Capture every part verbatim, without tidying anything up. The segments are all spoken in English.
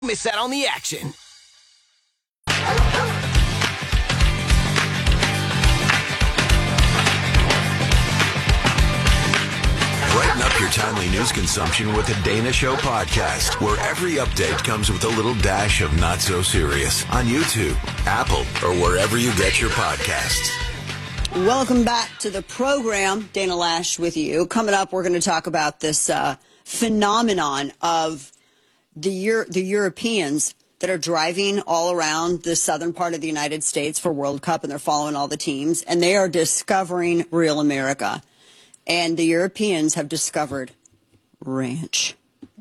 Miss out on the action. Brighten up your timely news consumption with the Dana Show podcast, where every update comes with a little dash of not so serious on YouTube, Apple, or wherever you get your podcasts. Welcome back to the program. Dana Lash with you. Coming up, we're going to talk about this uh, phenomenon of the Euro- the Europeans that are driving all around the southern part of the United States for World Cup, and they're following all the teams, and they are discovering real America. And the Europeans have discovered ranch.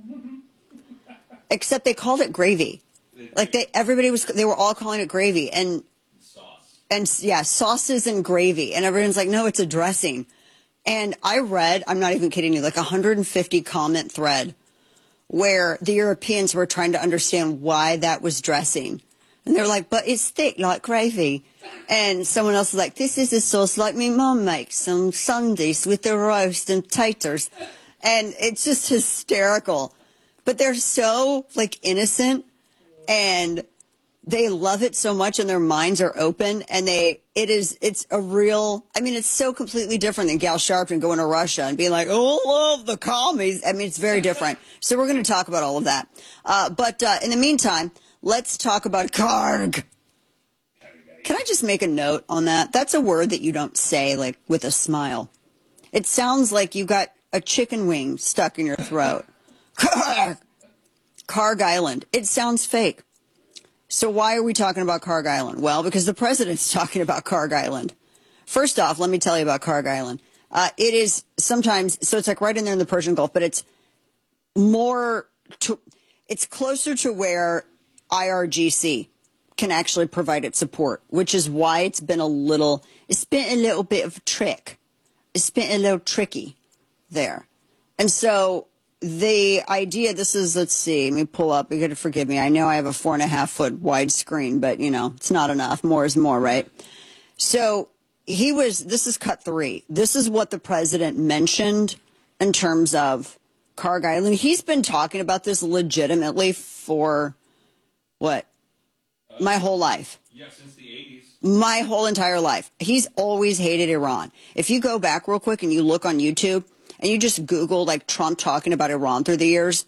Except they called it gravy. Like they, everybody was, they were all calling it gravy. And sauce. And yeah, sauces and gravy. And everyone's like, no, it's a dressing. And I read, I'm not even kidding you, like a one hundred fifty comment thread where the Europeans were trying to understand why that was dressing. And they were like, but it's thick like gravy. And someone else was like, this is a sauce like me mum makes on Sundays with the roast and taters. And it's just hysterical. But they're so, like, innocent, and they love it so much, and their minds are open, and they, it is, it's a real, I mean, it's so completely different than Gal Sharpton going to Russia and being like, oh, love the commies. I mean, it's very different. So we're going to talk about all of that. Uh, but uh, in the meantime, let's talk about carg. Can I just make a note on that? That's a word that you don't say, like, with a smile. It sounds like you got a chicken wing stuck in your throat. Carg. Carg Island. It sounds fake. So why are we talking about Carg Island? Well, because the president's talking about Carg Island. First off, let me tell you about Carg Island. Uh, it is sometimes, so it's like right in there in the Persian Gulf, but it's more, to, it's closer to where I R G C can actually provide its support, which is why it's been a little, it's been a little bit of a trick. It's been a little tricky there. And so the idea, this is, let's see, let me pull up. You got to forgive me. I know I have a four and a half foot wide screen, but, you know, it's not enough. More is more, right? So he was, this is cut three. This is what the president mentioned in terms of Carg Island. He's been talking about this legitimately for, what, uh, my whole life. Yeah, since the eighties. My whole entire life. He's always hated Iran. If you go back real quick and you look on YouTube, and you just Google, like, Trump talking about Iran through the years,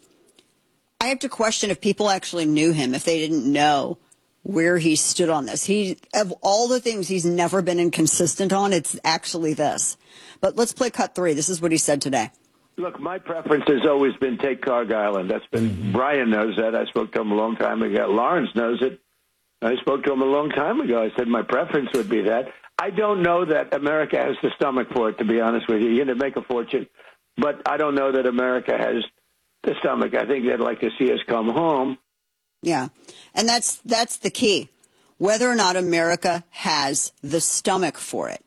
I have to question if people actually knew him, if they didn't know where he stood on this. He, of all the things he's never been inconsistent on, it's actually this. But let's play cut three. This is what he said today. Look, my preference has always been take Carg Island. That's been, mm-hmm. Brian knows that. I spoke to him a long time ago. Lawrence knows it. I spoke to him a long time ago. I said my preference would be that. I don't know that America has the stomach for it, to be honest with you. You're going to make a fortune. But I don't know that America has the stomach. I think they'd like to see us come home. Yeah, and that's that's the key, whether or not America has the stomach for it.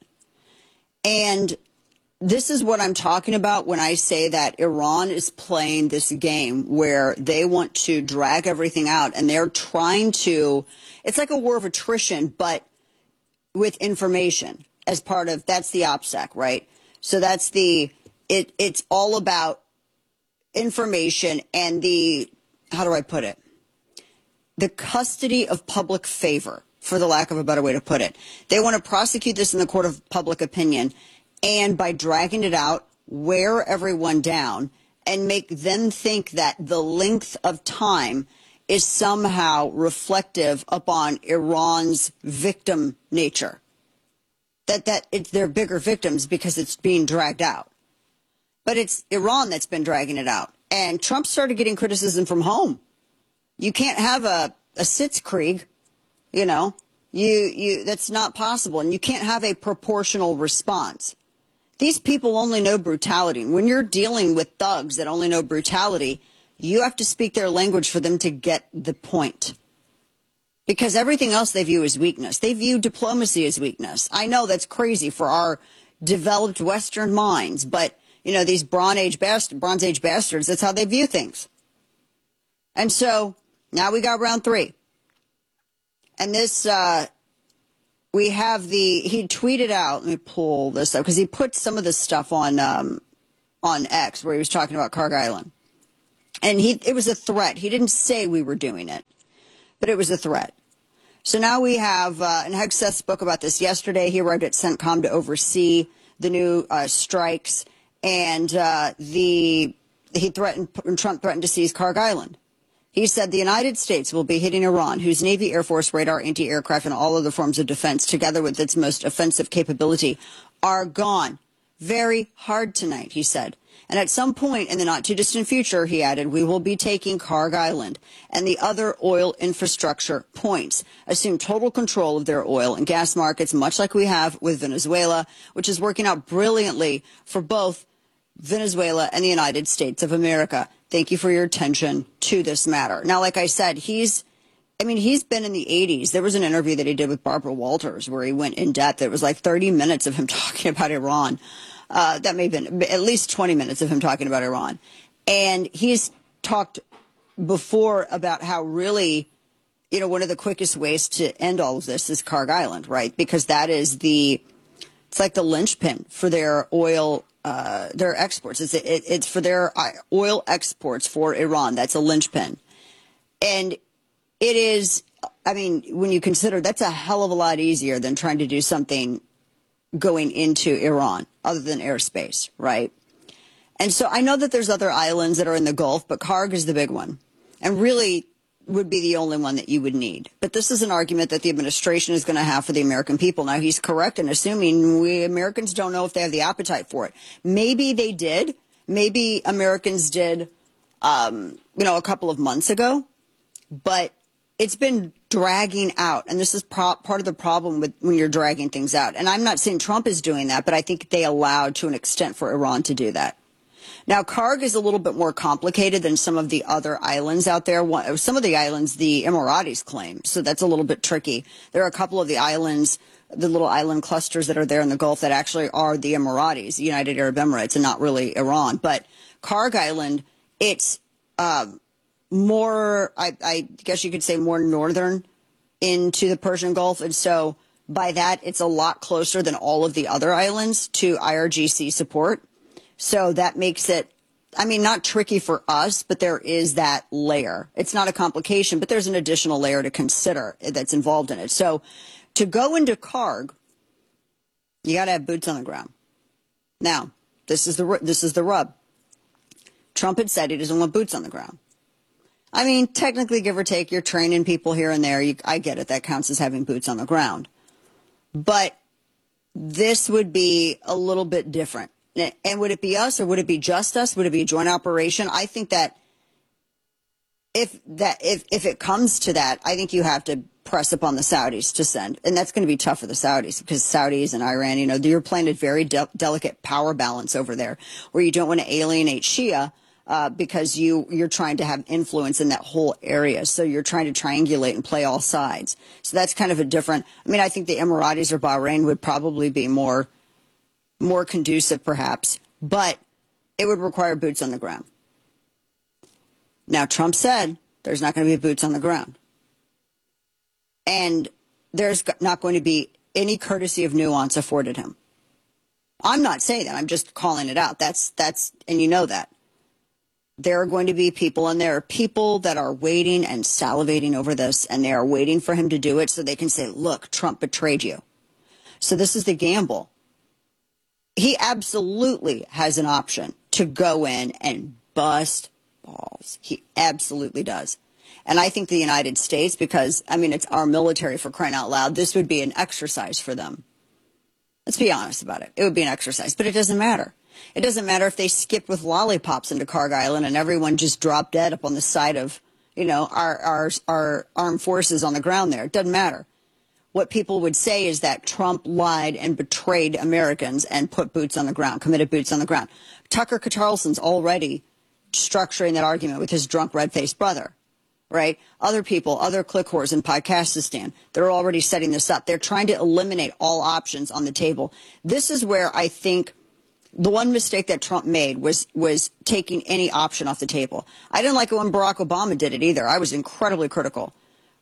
And this is what I'm talking about when I say that Iran is playing this game where they want to drag everything out, and they're trying to, it's like a war of attrition, but with information as part of, that's the OPSEC, right? So that's the, it. it's all about information and the, how do I put it? The custody of public favor, for the lack of a better way to put it. They want to prosecute this in the court of public opinion, and by dragging it out, wear everyone down and make them think that the length of time is somehow reflective upon Iran's victim nature. That that it's, they're bigger victims because it's being dragged out. But it's Iran that's been dragging it out. And Trump started getting criticism from home. You can't have a, a Sitzkrieg, you know. You you that's not possible. And you can't have a proportional response. These people only know brutality. When you're dealing with thugs that only know brutality, you have to speak their language for them to get the point. Because everything else they view as weakness. They view diplomacy as weakness. I know that's crazy for our developed Western minds, but, you know, these Bronze Age, bast- Bronze Age bastards, that's how they view things. And so now we got round three. And this, uh, we have the, he tweeted out, let me pull this up, because he put some of this stuff on, um, on X where he was talking about Carg Island. And he it was a threat. He didn't say we were doing it, but it was a threat. So now we have, uh, and Hegseth spoke about this yesterday. He arrived at CENTCOM to oversee the new uh, strikes, and uh, the he threatened Trump threatened to seize Karg Island. He said the United States will be hitting Iran, whose Navy, Air Force, radar, anti-aircraft, and all other forms of defense, together with its most offensive capability, are gone very hard tonight, he said. And at some point in the not-too-distant future, he added, we will be taking Karg Island and the other oil infrastructure points, assume total control of their oil and gas markets, much like we have with Venezuela, which is working out brilliantly for both Venezuela and the United States of America. Thank you for your attention to this matter. Now, like I said, he's, I mean, he's been in the eighties. There was an interview that he did with Barbara Walters where he went in depth. It was like thirty minutes of him talking about Iran. Uh, that may have been at least twenty minutes of him talking about Iran. And he's talked before about how really, you know, one of the quickest ways to end all of this is Karg Island, right? Because that is the, it's like the linchpin for their oil Uh, their exports. It's, it, it's for their oil exports for Iran. That's a linchpin. And it is, I mean, when you consider that's a hell of a lot easier than trying to do something going into Iran other than airspace, right? And so I know that there's other islands that are in the Gulf, but Karg is the big one and really would be the only one that you would need. But this is an argument that the administration is going to have for the American people. Now, he's correct in assuming we Americans don't know if they have the appetite for it. Maybe they did. Maybe Americans did, um, you know, a couple of months ago. But it's been dragging out. And this is pro- part of the problem with when you're dragging things out. And I'm not saying Trump is doing that, but I think they allowed to an extent for Iran to do that. Now, Karg is a little bit more complicated than some of the other islands out there. One, some of the islands the Emiratis claim, so that's a little bit tricky. There are a couple of the islands, the little island clusters that are there in the Gulf that actually are the Emiratis, the United Arab Emirates, and not really Iran. But Karg Island, it's uh, more, I, I guess you could say, more northern into the Persian Gulf. And so by that, it's a lot closer than all of the other islands to I R G C support. So that makes it, I mean, not tricky for us, but there is that layer. It's not a complication, but there's an additional layer to consider that's involved in it. So to go into Karg, you got to have boots on the ground. Now, this is the this is the rub. Trump had said he doesn't want boots on the ground. I mean, technically, give or take, you're training people here and there. You, I get it. That counts as having boots on the ground. But this would be a little bit different. And would it be us or would it be just us? Would it be a joint operation? I think that if that if, if it comes to that, I think you have to press upon the Saudis to send. And that's going to be tough for the Saudis because Saudis and Iran, you know, you're playing a very de- delicate power balance over there where you don't want to alienate Shia uh, because you, you're trying to have influence in that whole area. So you're trying to triangulate and play all sides. So that's kind of a different, I mean, I think the Emiratis or Bahrain would probably be more more conducive perhaps, but it would require boots on the ground. Now, Trump said there's not going to be boots on the ground. And there's not going to be any courtesy of nuance afforded him. I'm not saying that. I'm just calling it out. That's, that's, and you know that. There are going to be people, and there are people that are waiting and salivating over this, and they are waiting for him to do it so they can say, look, Trump betrayed you. So this is the gamble. He absolutely has an option to go in and bust balls. He absolutely does. And I think the United States, because, I mean, it's our military for crying out loud, this would be an exercise for them. Let's be honest about it. It would be an exercise, but it doesn't matter. It doesn't matter if they skipped with lollipops into Karg Island and everyone just dropped dead up on the side of, you know, our, our, our armed forces on the ground there. It doesn't matter. What people would say is that Trump lied and betrayed Americans and put boots on the ground, committed boots on the ground. Tucker Carlson's already structuring that argument with his drunk, red-faced brother, right? Other people, other click whores in Podcastistan, they're already setting this up. They're trying to eliminate all options on the table. This is where I think the one mistake that Trump made was was taking any option off the table. I didn't like it when Barack Obama did it either. I was incredibly critical.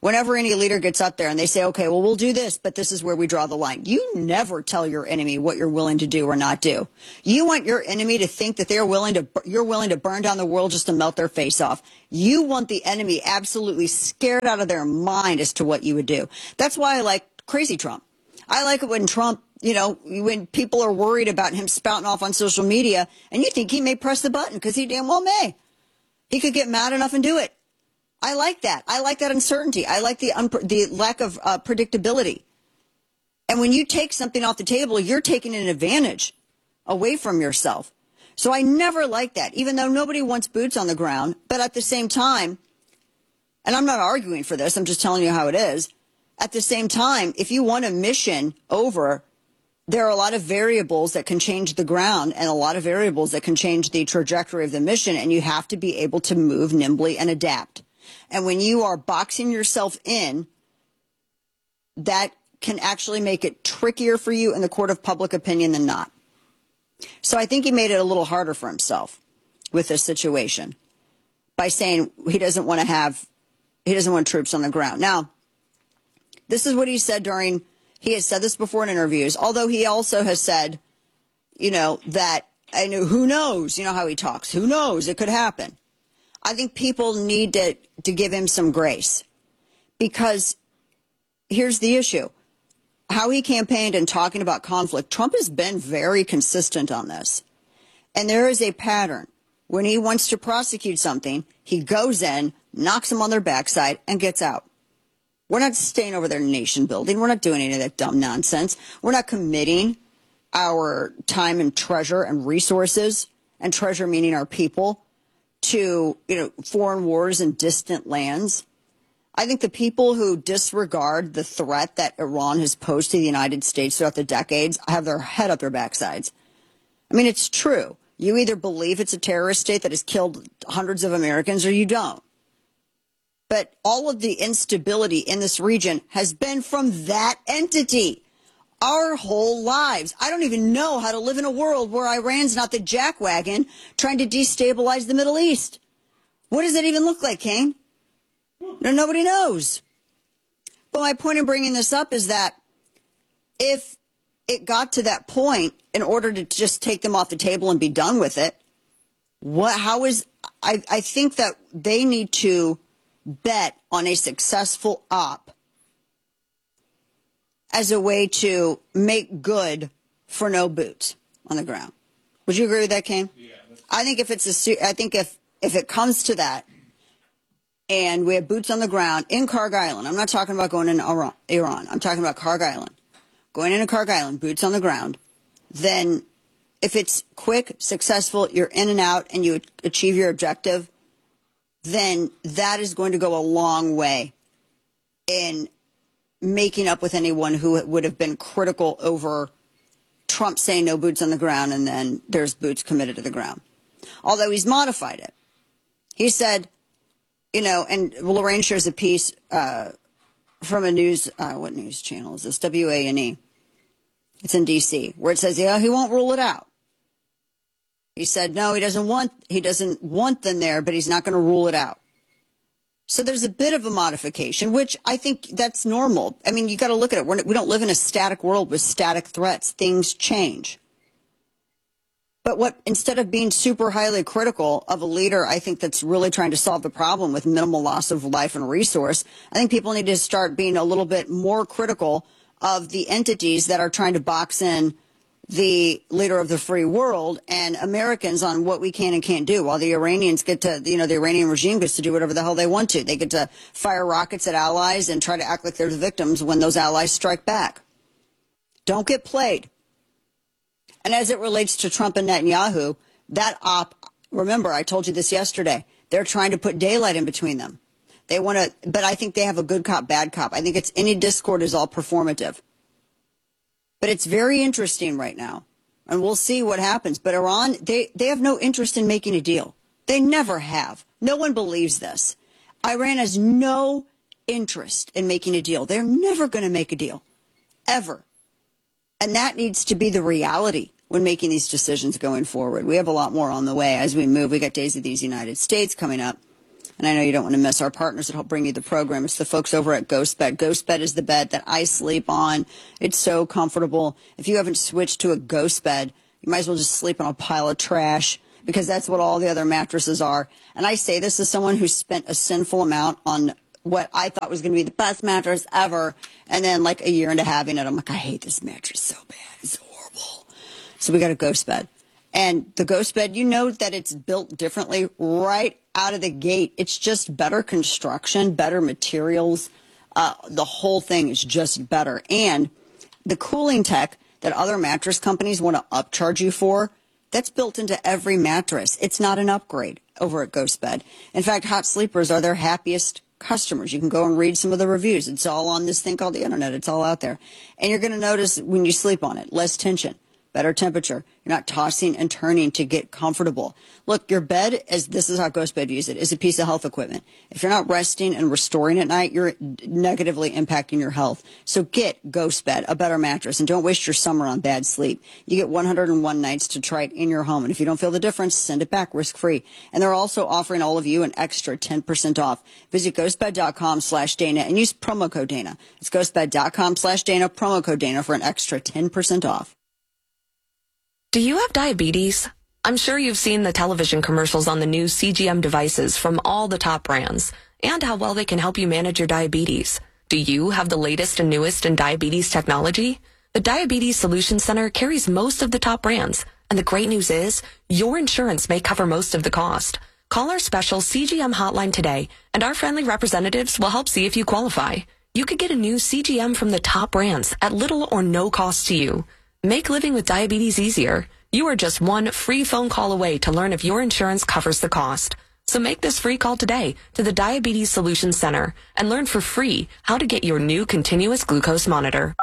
Whenever any leader gets up there and they say, okay, well, we'll do this, but this is where we draw the line. You never tell your enemy what you're willing to do or not do. You want your enemy to think that they're willing to, you're willing to burn down the world just to melt their face off. You want the enemy absolutely scared out of their mind as to what you would do. That's why I like crazy Trump. I like it when Trump, you know, when people are worried about him spouting off on social media and you think he may press the button because he damn well may. He could get mad enough and do it. I like that. I like that uncertainty. I like the unpre- the lack of uh, predictability. And when you take something off the table, you're taking an advantage away from yourself. So I never like that, even though nobody wants boots on the ground. But at the same time, and I'm not arguing for this, I'm just telling you how it is. At the same time, if you want a mission over, there are a lot of variables that can change the ground and a lot of variables that can change the trajectory of the mission. And you have to be able to move nimbly and adapt. And when you are boxing yourself in, that can actually make it trickier for you in the court of public opinion than not. So I think he made it a little harder for himself with this situation by saying he doesn't want to have, he doesn't want troops on the ground. Now, this is what he said during, he has said this before in interviews, although he also has said, you know, that, I know, who knows, you know how he talks, who knows, it could happen. I think people need to, to give him some grace because here's the issue. How he campaigned and talking about conflict, Trump has been very consistent on this. And there is a pattern. When he wants to prosecute something, he goes in, knocks them on their backside, and gets out. We're not staying over there nation building. We're not doing any of that dumb nonsense. We're not committing our time and treasure and resources, and treasure meaning our people, to, you know, foreign wars in distant lands. I think the people who disregard the threat that Iran has posed to the United States throughout the decades have their head up their backsides. I mean, it's true. You either believe it's a terrorist state that has killed hundreds of Americans or you don't. But all of the instability in this region has been from that entity. Our whole lives. I don't even know how to live in a world where Iran's not the jackwagon trying to destabilize the Middle East. What does it even look like, Kane? No, nobody knows. But my point in bringing this up is that if it got to that point, in order to just take them off the table and be done with it, what? How is? I, I think that they need to bet on a successful op as a way to make good for no boots on the ground. Would you agree with that, Kane? Yeah. I think if it's a, I think if, if it comes to that and we have boots on the ground in Kharg Island, I'm not talking about going into Iran. I'm talking about Kharg Island. Going into Kharg Island, boots on the ground, then if it's quick, successful, you're in and out and you achieve your objective, then that is going to go a long way in making up with anyone who would have been critical over Trump saying no boots on the ground and then there's boots committed to the ground. Although he's modified it. He said, you know, and Lorraine shares a piece uh, from a news, uh, what news channel is this? W A N E. It's in D C, where it says, yeah, he won't rule it out. He said, no, he doesn't want, he doesn't want them there, but he's not going to rule it out. So there's a bit of a modification, which I think that's normal. I mean, you got to look at it. We're, we don't live in a static world with static threats. Things change. But what, instead of being super highly critical of a leader, I think that's really trying to solve the problem with minimal loss of life and resource, I think people need to start being a little bit more critical of the entities that are trying to box in the leader of the free world and Americans on what we can and can't do, while the Iranians get to, you know, the Iranian regime gets to do whatever the hell they want to. They get to fire rockets at allies and try to act like they're the victims when those allies strike back. Don't get played. And as it relates to Trump and Netanyahu, that op, remember, I told you this yesterday, they're trying to put daylight in between them. They want to, but I think they have a good cop, bad cop. I think it's any discord is all performative. But it's very interesting right now, and we'll see what happens. But Iran, they, they have no interest in making a deal. They never have. No one believes this. Iran has no interest in making a deal. They're never going to make a deal, ever. And that needs to be the reality when making these decisions going forward. We have a lot more on the way as we move. We got Days of these United States coming up. And I know you don't want to miss our partners that help bring you the program. It's the folks over at GhostBed. GhostBed is the bed that I sleep on. It's so comfortable. If you haven't switched to a GhostBed, you might as well just sleep on a pile of trash, because that's what all the other mattresses are. And I say this as someone who spent a sinful amount on what I thought was going to be the best mattress ever. And then like a year into having it, I'm like, I hate this mattress so bad. It's horrible. So we got a GhostBed. And the GhostBed, you know that it's built differently right out of the gate. It's just better construction, better materials. Uh, the whole thing is just better. And the cooling tech that other mattress companies want to upcharge you for, that's built into every mattress. It's not an upgrade over at GhostBed. In fact, hot sleepers are their happiest customers. You can go and read some of the reviews. It's all on this thing called the internet. It's all out there. And you're going to notice when you sleep on it, less tension, better temperature. You're not tossing and turning to get comfortable. Look, your bed, as this is how GhostBed views it, is a piece of health equipment. If you're not resting and restoring at night, you're negatively impacting your health. So get GhostBed, a better mattress, and don't waste your summer on bad sleep. You get one hundred one nights to try it in your home. And if you don't feel the difference, send it back risk-free. And they're also offering all of you an extra ten percent off. Visit ghostbed.com slash Dana and use promo code Dana. It's ghostbed.com slash Dana, promo code Dana for an extra ten percent off. Do you have diabetes? I'm sure you've seen the television commercials on the new C G M devices from all the top brands and how well they can help you manage your diabetes. Do you have the latest and newest in diabetes technology? The Diabetes Solutions Center carries most of the top brands, and the great news is your insurance may cover most of the cost. Call our special C G M hotline today, and our friendly representatives will help see if you qualify. You could get a new C G M from the top brands at little or no cost to you. Make living with diabetes easier. You are just one free phone call away to learn if your insurance covers the cost. So make this free call today to the Diabetes Solutions Center and learn for free how to get your new continuous glucose monitor.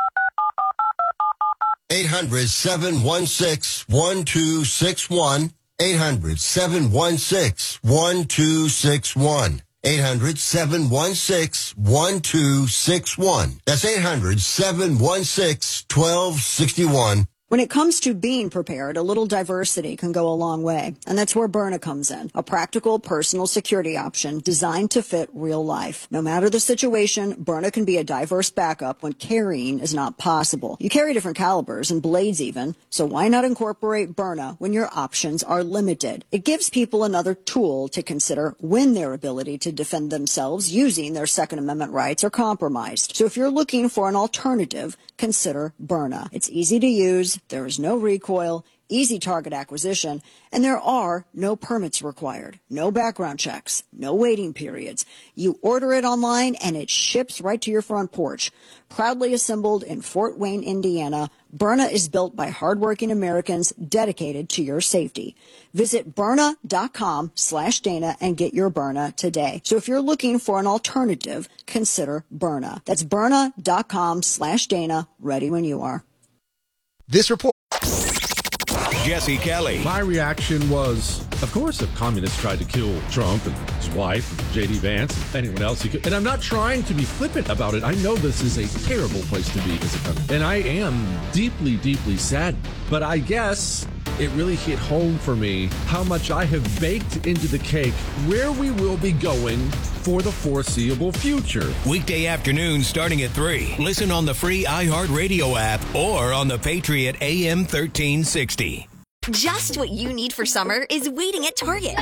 eight hundred, seven one six, one two six one. eight hundred, seven one six, one two six one. eight hundred, seven one six, one two six one. That's eight hundred, seven one six, one two six one. When it comes to being prepared, a little diversity can go a long way. And that's where Byrna comes in, a practical personal security option designed to fit real life. No matter the situation, Byrna can be a diverse backup when carrying is not possible. You carry different calibers and blades even, so why not incorporate Byrna when your options are limited? It gives people another tool to consider when their ability to defend themselves using their Second Amendment rights are compromised. So if you're looking for an alternative, consider Byrna. It's easy to use, there is no recoil, easy target acquisition, and there are no permits required, no background checks, no waiting periods. You order it online and it ships right to your front porch. Proudly assembled in Fort Wayne, Indiana, Byrna is built by hardworking Americans dedicated to your safety. Visit Byrna.com slash Dana and get your Byrna today. So if you're looking for an alternative, consider Byrna. That's Byrna.com slash Dana, ready when you are. This report. Jesse Kelly. My reaction was, of course, if communists tried to kill Trump and his wife, and J D Vance, and anyone else, you could. And I'm not trying to be flippant about it. I know this is a terrible place to be as a country. And I am deeply, deeply sad. But I guess it really hit home for me how much I have baked into the cake where we will be going for the foreseeable future. Weekday afternoons starting at three. Listen on the free iHeartRadio app or on the Patriot A M thirteen sixty. Just what you need for summer is waiting at Target.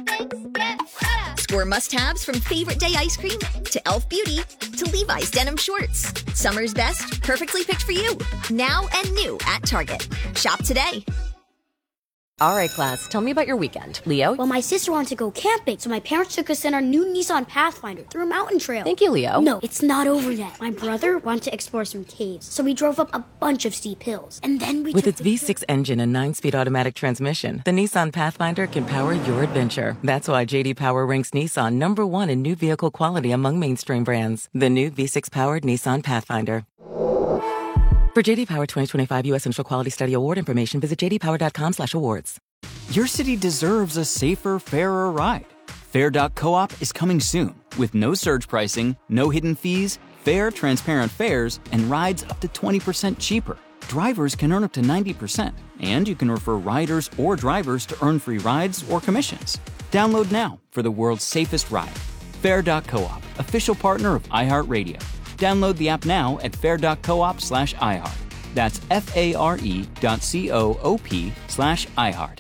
Score must-haves from Favorite Day ice cream to Elf Beauty to Levi's denim shorts. Summer's best, perfectly picked for you. Now and new at Target. Shop today. All right, class, tell me about your weekend. Leo? Well, my sister wanted to go camping, so my parents took us in our new Nissan Pathfinder through a mountain trail. Thank you, Leo. No, it's not over yet. My brother wanted to explore some caves, so we drove up a bunch of steep hills. And then we With took its V six engine and nine-speed automatic transmission, the Nissan Pathfinder can power your adventure. That's why J D Power ranks Nissan number one in new vehicle quality among mainstream brands. The new V six-powered Nissan Pathfinder. For J D Power twenty twenty-five U S Central Quality Study Award information, visit jdpower.com slash awards. Your city deserves a safer, fairer ride. Fair dot coop is coming soon with no surge pricing, no hidden fees, fair, transparent fares, and rides up to twenty percent cheaper. Drivers can earn up to ninety percent, and you can refer riders or drivers to earn free rides or commissions. Download now for the world's safest ride. Fair dot coop, official partner of iHeartRadio. Download the app now at fair dot coop slash iHeart. That's F-A-R-E dot C-O-O-P slash iHeart.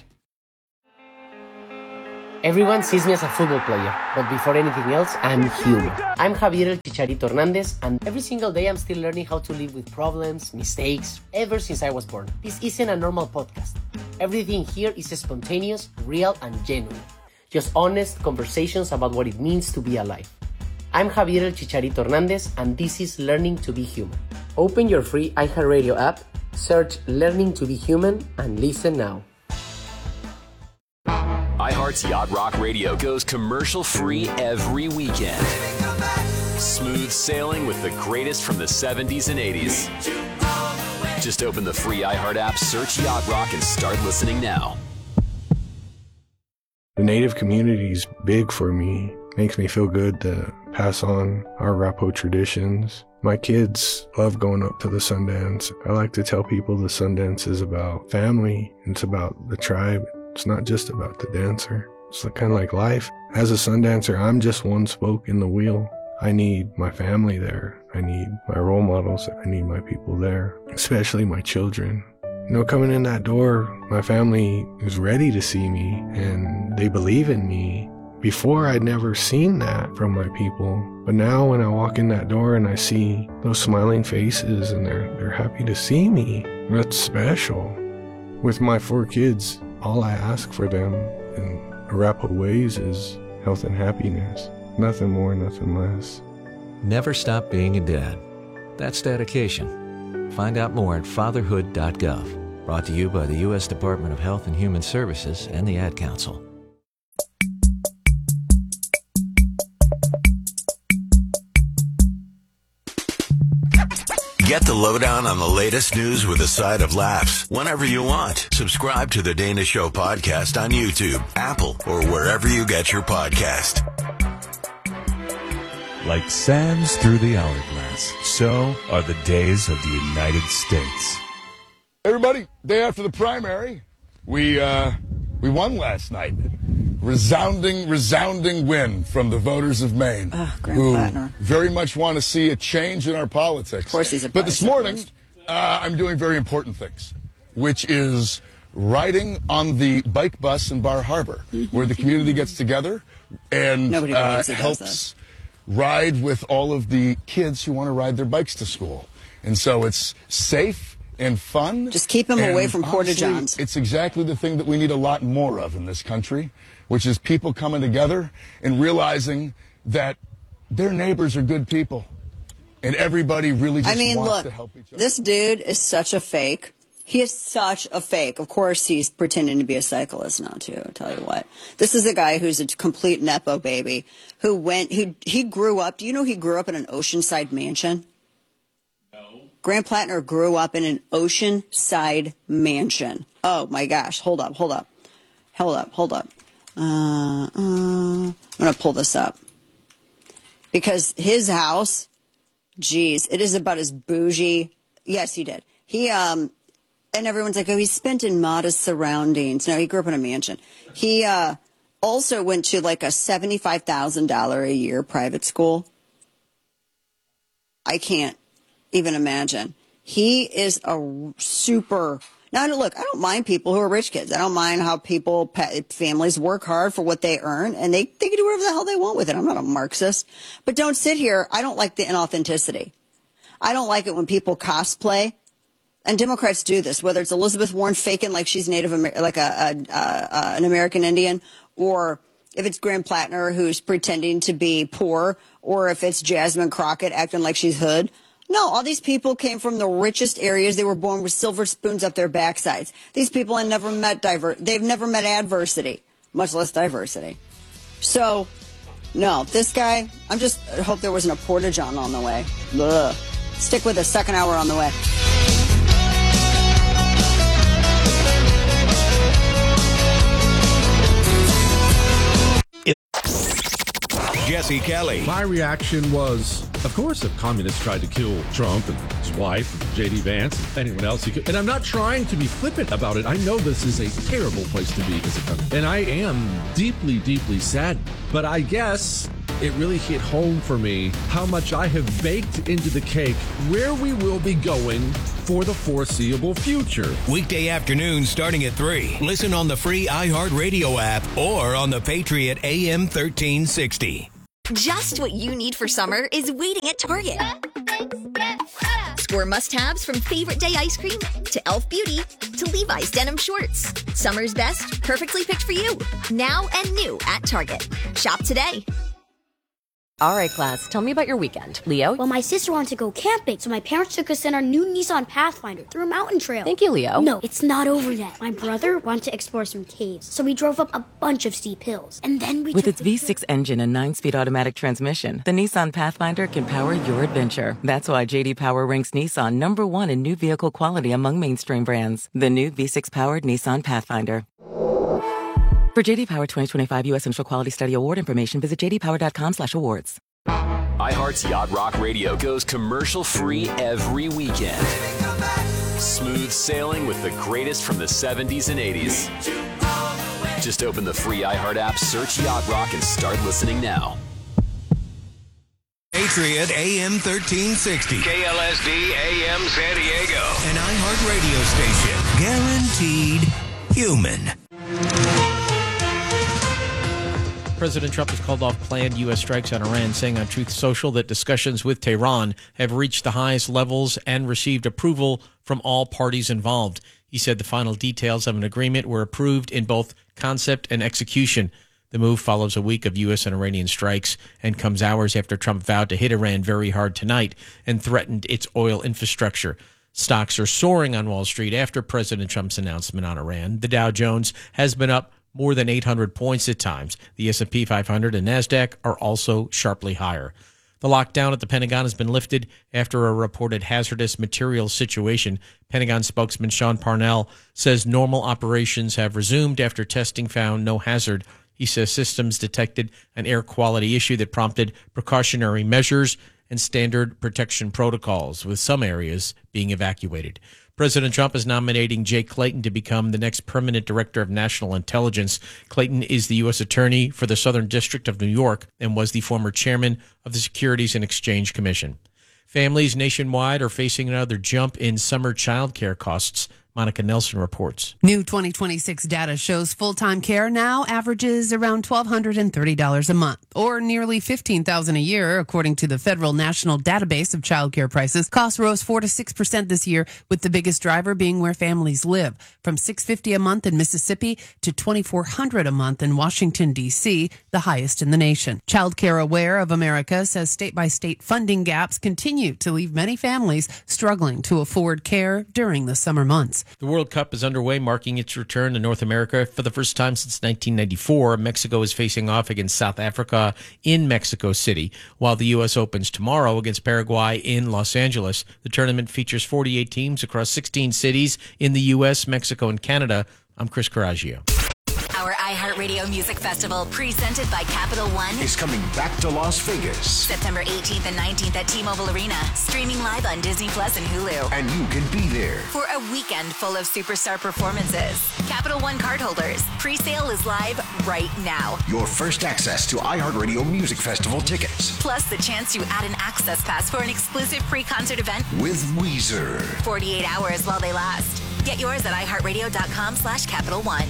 Everyone sees me as a football player, but before anything else, I'm human. I'm Javier El Chicharito Hernandez, and every single day I'm still learning how to live with problems, mistakes, ever since I was born. This isn't a normal podcast. Everything here is spontaneous, real, and genuine. Just honest conversations about what it means to be alive. I'm Javier El Chicharito Hernandez, and this is Learning to be Human. Open your free iHeartRadio app, search Learning to be Human, and listen now. iHeart's Yacht Rock Radio goes commercial-free every weekend. Smooth sailing with the greatest from the seventies and eighties. Just open the free iHeart app, search Yacht Rock, and start listening now. The Native community is big for me. Makes me feel good to pass on our Rapo traditions. My kids love going up to the Sundance. I like to tell people the Sundance is about family. It's about the tribe. It's not just about the dancer. It's kind of like life. As a Sundancer, I'm just one spoke in the wheel. I need my family there. I need my role models. I need my people there, especially my children. You know, coming in that door, my family is ready to see me and they believe in me. Before, I'd never seen that from my people. But now when I walk in that door and I see those smiling faces and they're, they're happy to see me, that's special. With my four kids, all I ask for them in Arapaho ways is health and happiness. Nothing more, nothing less. Never stop being a dad. That's dedication. Find out more at fatherhood dot gov. Brought to you by the U S Department of Health and Human Services and the Ad Council. Get the lowdown on the latest news with a side of laughs whenever you want. Subscribe to the Dana Show podcast on YouTube, Apple, or wherever you get your podcast. Like sands through the hourglass, so are the days of the United States. Everybody, day after the primary, we uh, we won last night. Resounding, resounding win from the voters of Maine, oh, who Plattner. very much want to see a change in our politics. Of course he's a But this morning, uh, I'm doing very important things, which is riding on the bike bus in Bar Harbor, where the community gets together and uh, helps ride with all of the kids who want to ride their bikes to school. And so it's safe and fun. Just keep them away from porta-johns. It's exactly the thing that we need a lot more of in this country, which is people coming together and realizing that their neighbors are good people. And everybody really just I mean, wants look, to help each other. This dude is such a fake. He is such a fake. Of course, he's pretending to be a cyclist now, too. I'll tell you what. This is a guy who's a complete Nepo baby who went, who he grew up. Do you know he grew up in an Oceanside mansion? No. Grant Plattner grew up in an Oceanside mansion. Oh, my gosh. Hold up, hold up. Hold up, hold up. Uh, uh, I'm going to pull this up. Because his house, geez, it is about as bougie. Yes, he did. He, um, and everyone's like, oh, he's spent in modest surroundings. No, he grew up in a mansion. He, uh, also went to like a seventy-five thousand dollars a year private school. I can't even imagine. He is a super... Now, look, I don't mind people who are rich kids. I don't mind how people, families work hard for what they earn, and they, they can do whatever the hell they want with it. I'm not a Marxist. But don't sit here. I don't like the inauthenticity. I don't like it when people cosplay. And Democrats do this, whether it's Elizabeth Warren faking like she's Native Amer- like a, a, a an American Indian, or if it's Grant Plattner who's pretending to be poor, or if it's Jasmine Crockett acting like she's hood. No, all these people came from the richest areas. They were born with silver spoons up their backsides. These people have never met diver- they've never met adversity, much less diversity. So, no, this guy, I'm just I hope there wasn't a porta-john on the way. Ugh. Stick with the second hour on the way. Jesse Kelly. My reaction was, of course, if communists tried to kill Trump and his wife, and J D Vance, and anyone else you could. And I'm not trying to be flippant about it. I know this is a terrible place to be as a country. And I am deeply, deeply saddened. But I guess it really hit home for me how much I have baked into the cake where we will be going for the foreseeable future. Weekday afternoons starting at three. Listen on the free iHeartRadio app or on the Patriot A M thirteen sixty. Just what you need for summer is waiting at Target. Score must-haves from favorite day ice cream to e l f Beauty to Levi's denim shorts. Summer's best, perfectly picked for you. Now and new at Target. Shop today. All right, class, tell me about your weekend. Leo? Well, my sister wanted to go camping, so my parents took us in our new Nissan Pathfinder through a mountain trail. Thank you, Leo. No, it's not over yet. My brother wanted to explore some caves, so we drove up a bunch of steep hills. And then we With took its the V six engine and nine-speed automatic transmission, the Nissan Pathfinder can power your adventure. That's why J D Power ranks Nissan number one in new vehicle quality among mainstream brands. The new V six-powered Nissan Pathfinder. For J D Power twenty twenty-five U S Central Quality Study Award information, visit j d power dot com slash awards. iHeart's Yacht Rock Radio goes commercial-free every weekend. Smooth sailing with the greatest from the seventies and eighties. Just open the free iHeart app, search Yacht Rock, and start listening now. Patriot A M thirteen sixty. K L S D A M San Diego. An iHeart radio station. Guaranteed human. President Trump has called off planned U S strikes on Iran, saying on Truth Social that discussions with Tehran have reached the highest levels and received approval from all parties involved. He said the final details of an agreement were approved in both concept and execution. The move follows a week of U S and Iranian strikes and comes hours after Trump vowed to hit Iran very hard tonight and threatened its oil infrastructure. Stocks are soaring on Wall Street after President Trump's announcement on Iran. The Dow Jones has been up more than eight hundred points at times. The S and P five hundred and NASDAQ are also sharply higher. The lockdown at the Pentagon has been lifted after a reported hazardous materials situation. Pentagon spokesman Sean Parnell says normal operations have resumed after testing found no hazard. He says systems detected an air quality issue that prompted precautionary measures and standard protection protocols, with some areas being evacuated. President Trump is nominating Jay Clayton to become the next permanent director of national intelligence. Clayton is the U S attorney for the Southern District of New York and was the former chairman of the Securities and Exchange Commission. Families nationwide are facing another jump in summer child care costs. Monica Nelson reports. New twenty twenty-six data shows full-time care now averages around one thousand two hundred thirty dollars a month, or nearly fifteen thousand dollars a year, according to the Federal National Database of Child Care Prices. Costs rose four to six percent this year, with the biggest driver being where families live, from six hundred fifty dollars a month in Mississippi to two thousand four hundred dollars a month in Washington, D C, the highest in the nation. Child Care Aware of America says state-by-state funding gaps continue to leave many families struggling to afford care during the summer months. The World Cup is underway, marking its return to North America for the first time since nineteen ninety-four. Mexico is facing off against South Africa in Mexico City, while the U S opens tomorrow against Paraguay in Los Angeles. The tournament features forty-eight teams across sixteen cities in the U S, Mexico, and Canada. I'm Chris Coraggio. Our iHeartRadio Music Festival, presented by Capital One, is coming back to Las Vegas. September eighteenth and nineteenth at T-Mobile Arena, streaming live on Disney Plus and Hulu. And you can be there For a weekend full of superstar performances. Capital One cardholders, pre-sale is live right now. Your first access to iHeartRadio Music Festival tickets. Plus the chance to add an access pass for an exclusive pre-concert event With Weezer. forty-eight hours while they last. Get yours at iHeartRadio.com slash Capital One.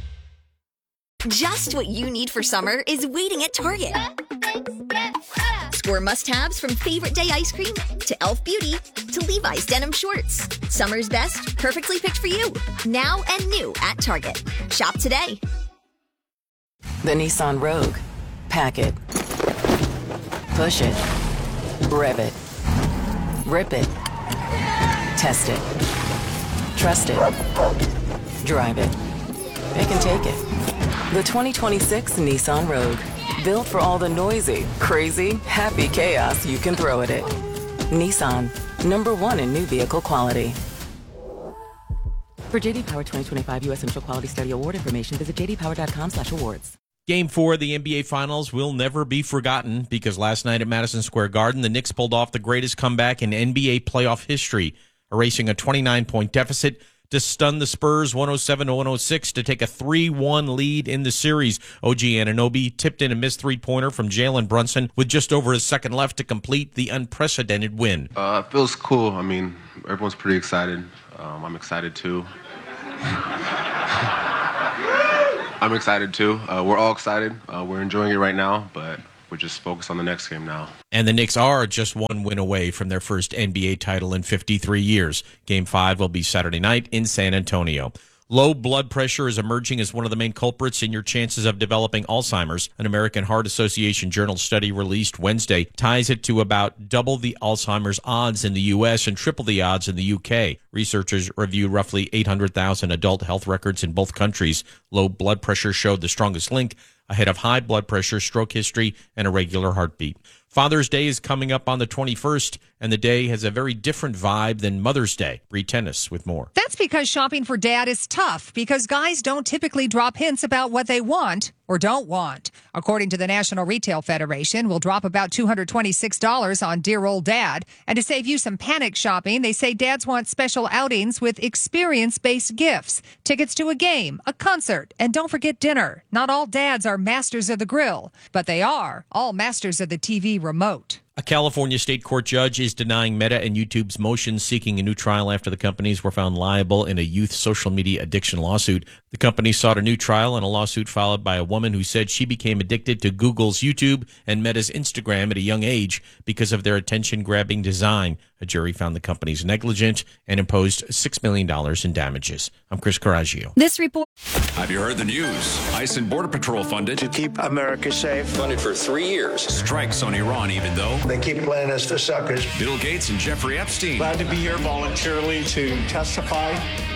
Just what you need for summer is waiting at Target. Score must-haves from favorite day ice cream to e l f Beauty to Levi's denim shorts. Summer's best, perfectly picked for you. Now and new at Target. Shop today. The Nissan Rogue. Pack it. Push it. Rev it. Rip it. Test it. Trust it. Drive it. They can take it. The twenty twenty-six Nissan Rogue. Built for all the noisy, crazy, happy chaos you can throw at it. Nissan. Number one in new vehicle quality. For J D Power twenty twenty-five U S Central Quality Study Award information, visit j d power dot com slash awards. Game four of the N B A Finals will never be forgotten because last night at Madison Square Garden, the Knicks pulled off the greatest comeback in N B A playoff history, erasing a twenty-nine point deficit to stun the Spurs one oh seven to one oh six to take a three one lead in the series. O G Anunoby tipped in a missed three-pointer from Jalen Brunson with just over a second left to complete the unprecedented win. Uh, it feels cool. I mean, everyone's pretty excited. Um, I'm excited too. I'm excited too. Uh, we're all excited. Uh, we're enjoying it right now, but we're just focused on the next game now. And the Knicks are just one win away from their first N B A title in fifty-three years. Game five will be Saturday night in San Antonio. Low blood pressure is emerging as one of the main culprits in your chances of developing Alzheimer's. An American Heart Association journal study released Wednesday ties it to about double the Alzheimer's odds in the U S and triple the odds in the U K. Researchers reviewed roughly eight hundred thousand adult health records in both countries. Low blood pressure showed the strongest link ahead of high blood pressure, stroke history, and irregular heartbeat. Father's Day is coming up on the twenty-first, and the day has a very different vibe than Mother's Day. Bree Tennis with more. That's because shopping for dad is tough because guys don't typically drop hints about what they want or don't want. According to the National Retail Federation, we'll drop about two hundred twenty-six dollars on dear old dad. And to save you some panic shopping, they say dads want special outings with experience-based gifts, tickets to a game, a concert, and don't forget dinner. Not all dads are masters of the grill, but they are all masters of the T V remote. A California state court judge is denying Meta and YouTube's motions seeking a new trial after the companies were found liable in a youth social media addiction lawsuit. The company sought a new trial in a lawsuit filed by a woman who said she became addicted to Google's YouTube and Meta's Instagram at a young age because of their attention-grabbing design. A jury found the companies negligent and imposed six million dollars in damages. I'm Chris Coraggio. This report. Have you heard the news? ICE and Border Patrol funded to keep America safe. Funded for three years. Strikes on Iran, even though they keep playing us for suckers. Bill Gates and Jeffrey Epstein. Glad to be here voluntarily to testify.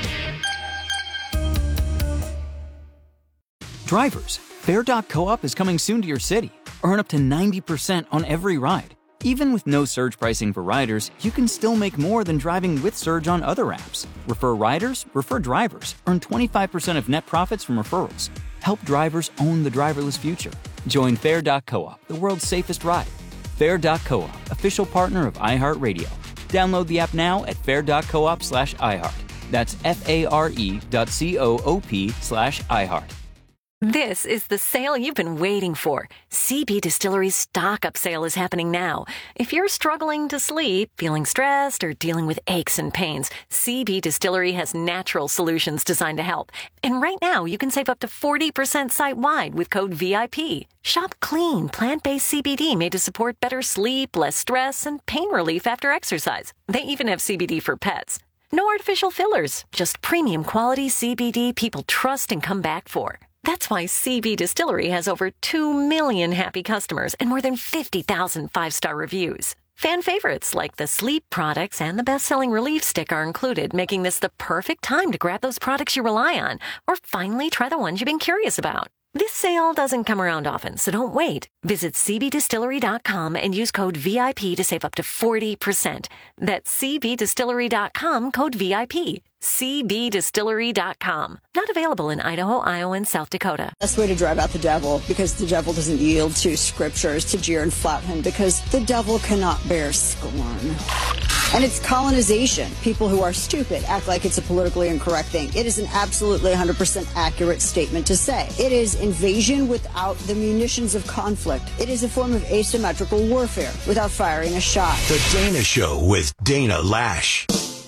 Drivers, Fair dot co-op is coming soon to your city. Earn up to ninety percent on every ride. Even with no surge pricing for riders, you can still make more than driving with Surge on other apps. Refer riders, refer drivers. Earn twenty-five percent of net profits from referrals. Help drivers own the driverless future. Join Fair dot co-op, the world's safest ride. Fair dot co-op, official partner of iHeartRadio. Download the app now at fair dot coop slash iHeart. That's F-A-R-E dot C-O-O-P slash iHeart. This is the sale you've been waiting for. C B Distillery's stock-up sale is happening now. If you're struggling to sleep, feeling stressed, or dealing with aches and pains, C B Distillery has natural solutions designed to help. And right now, you can save up to forty percent site-wide with code V I P. Shop clean, plant-based C B D made to support better sleep, less stress, and pain relief after exercise. They even have C B D for pets. No artificial fillers, just premium quality C B D people trust and come back for. That's why C B Distillery has over two million happy customers and more than fifty thousand five-star reviews. Fan favorites like the sleep products and the best-selling relief stick are included, making this the perfect time to grab those products you rely on or finally try the ones you've been curious about. This sale doesn't come around often, so don't wait. Visit C B distillery dot com and use code V I P to save up to forty percent. That's C B distillery dot com, code V I P. C B distillery dot com. Not available in Idaho, Iowa, and South Dakota. Best way to drive out the devil, because the devil doesn't yield to scriptures to jeer and flout him, because the devil cannot bear scorn. And it's colonization. People who are stupid act like it's a politically incorrect thing. It is an absolutely one hundred percent accurate statement to say. It is invasion without the munitions of conflict. It is a form of asymmetrical warfare without firing a shot. The Dana Show with Dana Lash.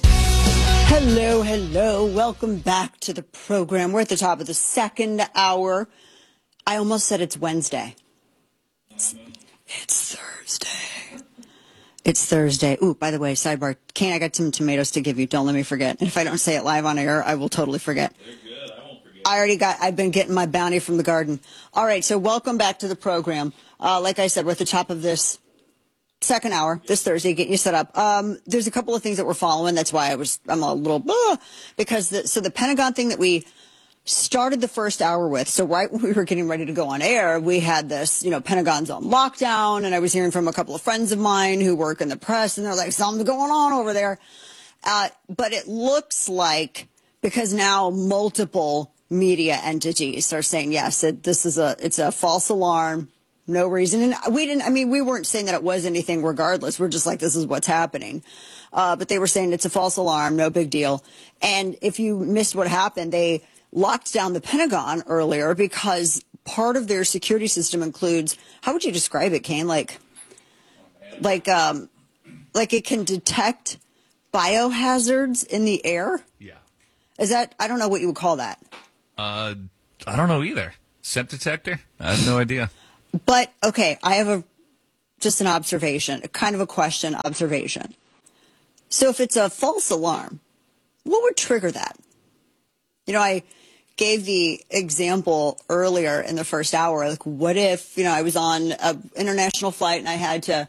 Hello, hello. Welcome back to the program. We're at the top of the second hour. I almost said it's Wednesday. It's, it's Thursday. It's Thursday. Ooh, by the way, sidebar. Kane, I got some tomatoes to give you. Don't let me forget. And if I don't say it live on air, I will totally forget. They're good. I won't forget. I already got, I've been getting my bounty from the garden. All right, so welcome back to the program. Uh, like I said, we're at the top of this second hour this Thursday, getting you set up. Um, there's a couple of things that we're following. That's why I was, I'm a little, uh, because the, so the Pentagon thing that we started the first hour with. So right when we were getting ready to go on air, we had this, you know, Pentagon's on lockdown. And I was hearing from a couple of friends of mine who work in the press, and they're like, something's going on over there. Uh, but it looks like, because now multiple media entities are saying, yes, it, this is a, it's a false alarm. No reason. And we didn't, I mean, we weren't saying that it was anything regardless. We're just like, this is what's happening. Uh, but they were saying it's a false alarm. No big deal. And if you missed what happened, they locked down the Pentagon earlier because part of their security system includes, how would you describe it, Kane? Like, like, um, like it can detect biohazards in the air. Yeah. Is that, I don't know what you would call that. Uh, I don't know either. Scent detector? I have no idea. But, okay, I have a just an observation, a kind of a question observation. So if it's a false alarm, what would trigger that? You know, I gave the example earlier in the first hour, like what if, you know, I was on an international flight and I had to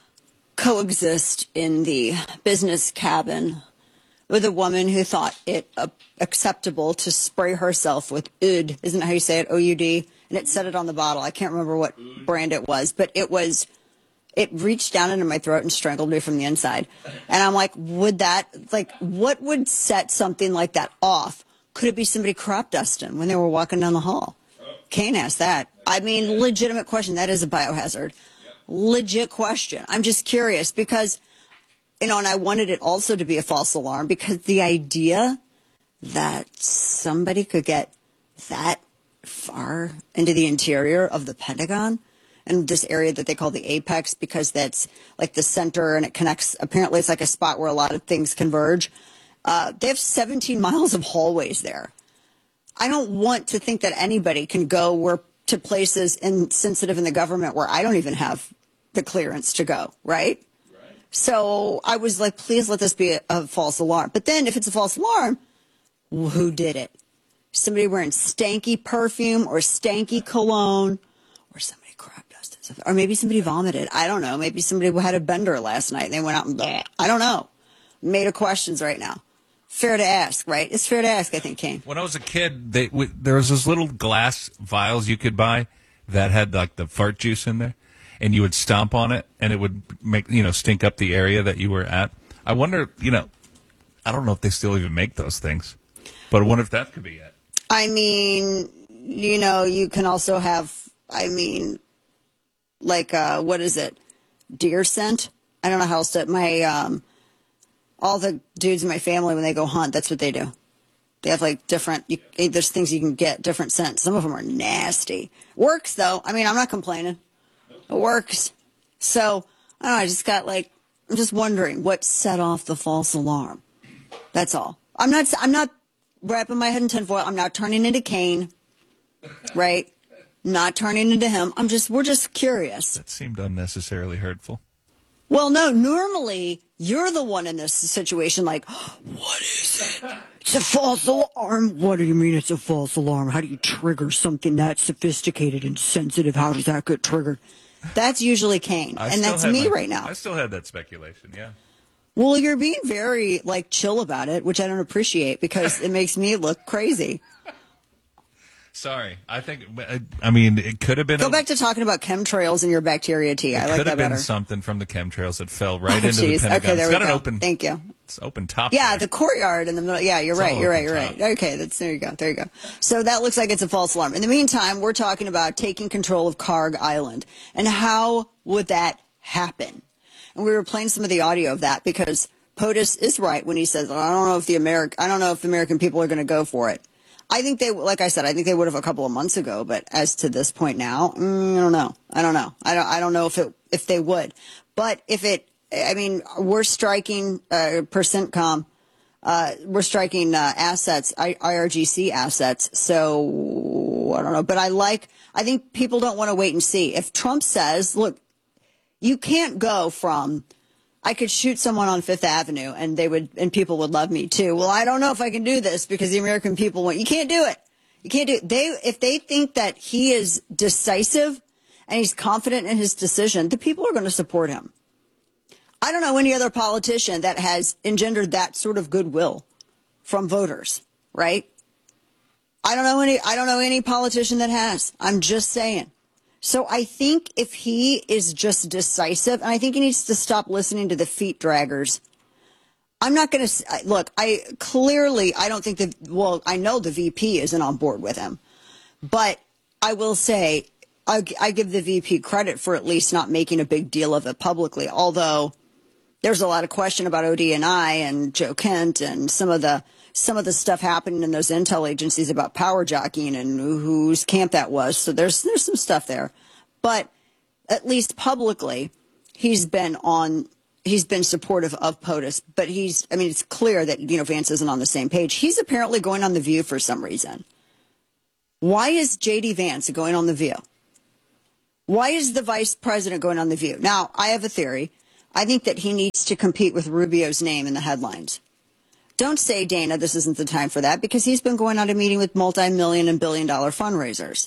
coexist in the business cabin with a woman who thought it uh, acceptable to spray herself with O D, isn't that how you say it, O U D? And it said it on the bottle. I can't remember what brand it was, but it was, it reached down into my throat and strangled me from the inside. And I'm like, would that, like, what would set something like that off? Could it be somebody crop dusting when they were walking down the hall? Kane asked that. I mean, legitimate question. That is a biohazard. Legit question. I'm just curious because, you know, and I wanted it also to be a false alarm because the idea that somebody could get that far into the interior of the Pentagon and this area that they call the apex because that's like the center and it connects. Apparently, it's like a spot where a lot of things converge. Uh, they have seventeen miles of hallways there. I don't want to think that anybody can go where to places in, sensitive in the government where I don't even have the clearance to go, right? Right. So I was like, please let this be a, a false alarm. But then if it's a false alarm, who did it? Somebody wearing stanky perfume or stanky cologne or somebody crop dusted something. Or maybe somebody vomited. I don't know. Maybe somebody had a bender last night and they went out and bleh. I don't know. Made of questions right now. Fair to ask, right? It's fair to ask, I think, Kane. When I was a kid, they, w- there was those little glass vials you could buy that had like the fart juice in there, and you would stomp on it, and it would make you know stink up the area that you were at. I wonder, you know, I don't know if they still even make those things, but I wonder if that could be it. I mean, you know, you can also have, I mean, like, uh, what is it? Deer scent? I don't know how else to, my, um, all the dudes in my family, when they go hunt, that's what they do. They have like different, you, there's things you can get, different scents. Some of them are nasty. Works though. I mean, I'm not complaining. It works. So, I don't know, I just got like, I'm just wondering what set off the false alarm. That's all. I'm not, I'm not wrapping my head in tinfoil. I'm not turning into Kane, right? Not turning into him. I'm just, we're just curious. That seemed unnecessarily hurtful. Well, no, normally you're the one in this situation like, oh, what is it? It's a false alarm. What do you mean it's a false alarm? How do you trigger something that sophisticated and sensitive? How does that get triggered? That's usually Kane, I and that's me my, right now. I still had that speculation, yeah. Well, you're being very, like, chill about it, which I don't appreciate because it makes me look crazy. Sorry. I think, I mean, it could have been. Go a, back to talking about chemtrails and your bacteria tea. I like that better. It could have been something from the chemtrails that fell right oh, into geez. the Pentagon. Okay, there it's we got go. an open. Thank you. It's open top. Yeah, there. the courtyard in the middle. Yeah, you're it's right. You're right. You're top. right. Okay, that's there you go. There you go. So that looks like it's a false alarm. In the meantime, we're talking about taking control of Karg Island and how would that happen? And we were playing some of the audio of that because POTUS is right when he says, well, I don't know if the Ameri- I don't know if the American people are going to go for it. I think they, like I said, I think they would have a couple of months ago, but as to this point now, mm, I don't know. I don't know. I don't, I don't know if it, if they would, but if it, I mean, we're striking, uh, PercentCom, uh, we're striking, uh, assets, I R G C assets. So I don't know, but I like, I think people don't want to wait and see. If Trump says, look, you can't go from, I could shoot someone on Fifth Avenue and they would, and people would love me too. Well, I don't know if I can do this because the American people want, you can't do it. You can't do it. They, if they think that he is decisive and he's confident in his decision, the people are going to support him. I don't know any other politician that has engendered that sort of goodwill from voters, right? I don't know any, I don't know any politician that has. I'm just saying. So I think if he is just decisive, and I think he needs to stop listening to the feet draggers I'm not going to look. I clearly, I don't think that. Well, I know the V P isn't on board with him, but I will say I, I give the V P credit for at least not making a big deal of it publicly. Although there's a lot of question about O D and I and Joe Kent and some of the some of the stuff happening in those intel agencies about power jockeying and whose camp that was. So there's there's some stuff there, but at least publicly, he's been on. He's been supportive of POTUS, but he's, I mean, it's clear that, you know, Vance isn't on the same page. He's apparently going on The View for some reason. Why is J D Vance going on The View? Why is the vice president going on The View? Now, I have a theory. I think that he needs to compete with Rubio's name in the headlines. Don't say, Dana, this isn't the time for that, because he's been going on a meeting with multi-million and billion dollar fundraisers.